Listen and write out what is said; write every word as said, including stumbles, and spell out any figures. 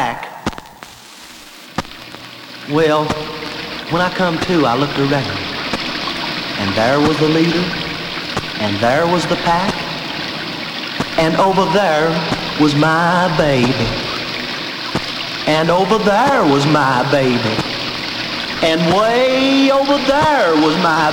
pack. Well, when I come to, I looked around, and there was the leader, and there was the pack, and over there was my baby, and over there was my baby, and way over there was my